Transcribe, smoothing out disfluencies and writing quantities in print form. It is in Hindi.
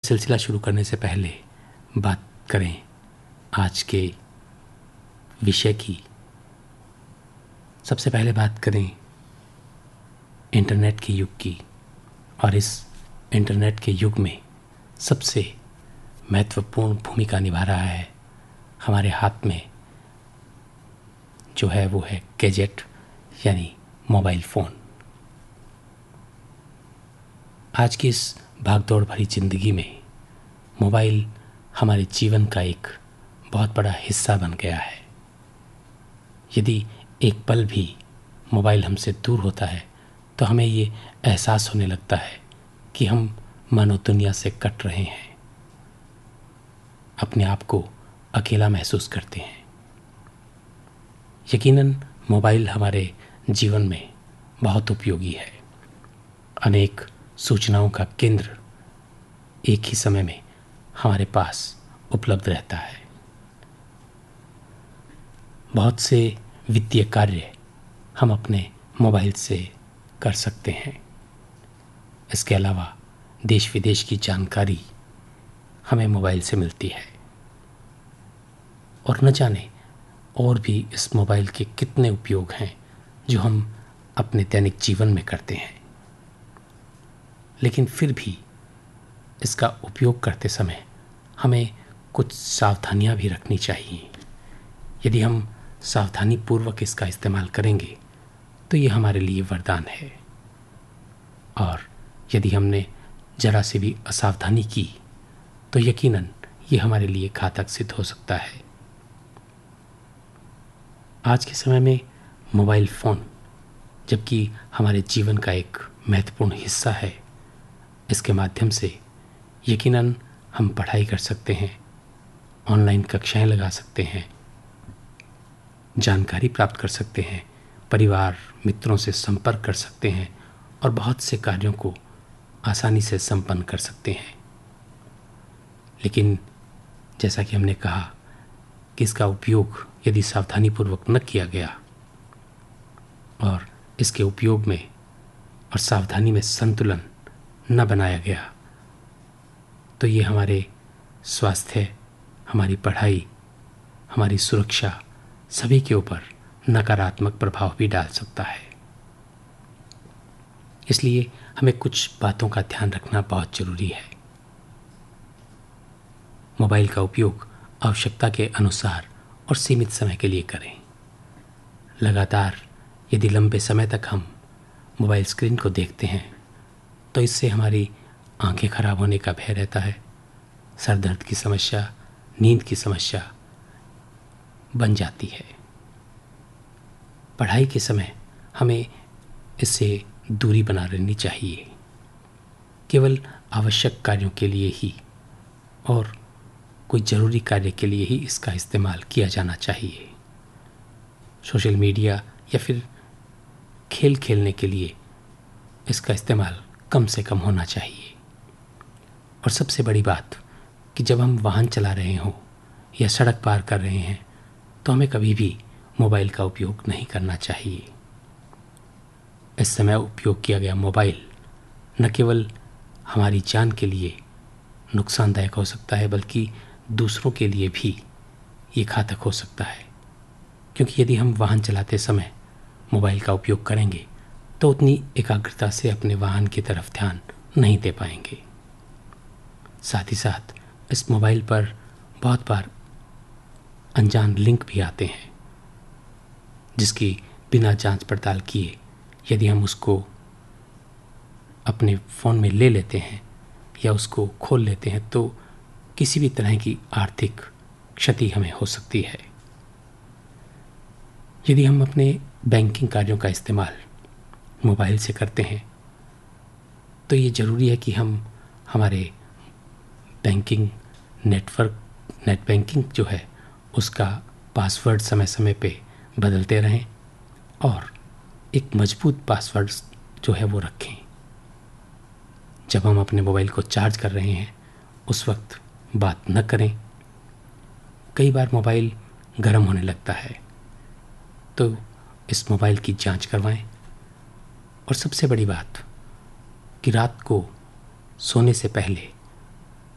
सिलसिला शुरू करने से पहले बात करें आज के विषय की, सबसे पहले बात करें इंटरनेट के युग की। और इस इंटरनेट के युग में सबसे महत्वपूर्ण भूमिका निभा रहा है हमारे हाथ में जो है वो है गैजेट यानी मोबाइल फ़ोन। आज की इस भागदौड़ भरी ज़िंदगी में मोबाइल हमारे जीवन का एक बहुत बड़ा हिस्सा बन गया है। यदि एक पल भी मोबाइल हमसे दूर होता है तो हमें ये एहसास होने लगता है कि हम मानो दुनिया से कट रहे हैं, अपने आप को अकेला महसूस करते हैं। यकीनन मोबाइल हमारे जीवन में बहुत उपयोगी है। अनेक सूचनाओं का केंद्र एक ही समय में हमारे पास उपलब्ध रहता है। बहुत से वित्तीय कार्य हम अपने मोबाइल से कर सकते हैं। इसके अलावा देश विदेश की जानकारी हमें मोबाइल से मिलती है। और न जाने और भी इस मोबाइल के कितने उपयोग हैं जो हम अपने दैनिक जीवन में करते हैं। लेकिन फिर भी इसका उपयोग करते समय हमें कुछ सावधानियां भी रखनी चाहिए। यदि हम सावधानीपूर्वक इसका इस्तेमाल करेंगे तो ये हमारे लिए वरदान है, और यदि हमने जरा से भी असावधानी की तो यकीनन ये हमारे लिए घातक सिद्ध हो सकता है। आज के समय में मोबाइल फ़ोन जबकि हमारे जीवन का एक महत्वपूर्ण हिस्सा है, इसके माध्यम से यकीनन हम पढ़ाई कर सकते हैं, ऑनलाइन कक्षाएं लगा सकते हैं, जानकारी प्राप्त कर सकते हैं, परिवार मित्रों से संपर्क कर सकते हैं और बहुत से कार्यों को आसानी से संपन्न कर सकते हैं। लेकिन जैसा कि हमने कहा कि इसका उपयोग यदि सावधानीपूर्वक न किया गया और इसके उपयोग में और सावधानी में संतुलन न बनाया गया तो ये हमारे स्वास्थ्य, हमारी पढ़ाई, हमारी सुरक्षा सभी के ऊपर नकारात्मक प्रभाव भी डाल सकता है। इसलिए हमें कुछ बातों का ध्यान रखना बहुत जरूरी है। मोबाइल का उपयोग आवश्यकता के अनुसार और सीमित समय के लिए करें। लगातार यदि लंबे समय तक हम मोबाइल स्क्रीन को देखते हैं तो इससे हमारी आंखें खराब होने का भय रहता है, सर दर्द की समस्या, नींद की समस्या बन जाती है। पढ़ाई के समय हमें इससे दूरी बना लेनी चाहिए। केवल आवश्यक कार्यों के लिए ही और कोई ज़रूरी कार्य के लिए ही इसका इस्तेमाल किया जाना चाहिए। सोशल मीडिया या फिर खेल खेलने के लिए इसका इस्तेमाल कम से कम होना चाहिए। और सबसे बड़ी बात कि जब हम वाहन चला रहे हों या सड़क पार कर रहे हैं तो हमें कभी भी मोबाइल का उपयोग नहीं करना चाहिए। इस समय उपयोग किया गया मोबाइल न केवल हमारी जान के लिए नुकसानदायक हो सकता है बल्कि दूसरों के लिए भी ये घातक हो सकता है, क्योंकि यदि हम वाहन चलाते समय मोबाइल का उपयोग करेंगे तो उतनी एकाग्रता से अपने वाहन की तरफ ध्यान नहीं दे पाएंगे। साथ ही साथ इस मोबाइल पर बहुत बार अनजान लिंक भी आते हैं जिसकी बिना जांच पड़ताल किए यदि हम उसको अपने फ़ोन में ले लेते हैं या उसको खोल लेते हैं तो किसी भी तरह की आर्थिक क्षति हमें हो सकती है। यदि हम अपने बैंकिंग कार्यों का इस्तेमाल मोबाइल से करते हैं तो ये ज़रूरी है कि हम हमारे बैंकिंग नेट बैंकिंग जो है उसका पासवर्ड समय समय पे बदलते रहें और एक मजबूत पासवर्ड जो है वो रखें। जब हम अपने मोबाइल को चार्ज कर रहे हैं उस वक्त बात न करें। कई बार मोबाइल गर्म होने लगता है तो इस मोबाइल की जांच करवाएं। और सबसे बड़ी बात कि रात को सोने से पहले